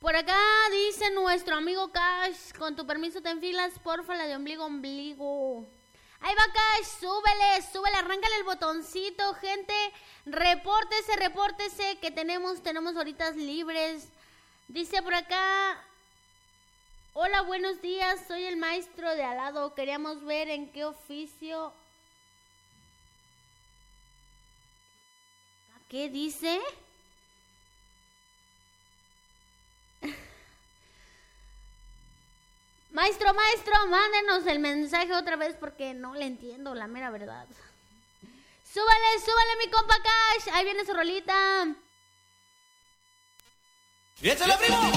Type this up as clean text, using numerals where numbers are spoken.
por acá dice nuestro amigo Cash, con tu permiso te enfilas, porfa, la de ombligo. Ahí va Cash, súbele, arráncale el botoncito, gente. Repórtese, que tenemos horitas libres. Dice por acá, hola, buenos días, soy el maestro de al lado. Queríamos ver en qué oficio. ¿Qué dice? Maestro, mándenos el mensaje otra vez porque no le entiendo la mera verdad. Súbale mi compa Cash, ahí viene su rolita. ¡Y échale, primo!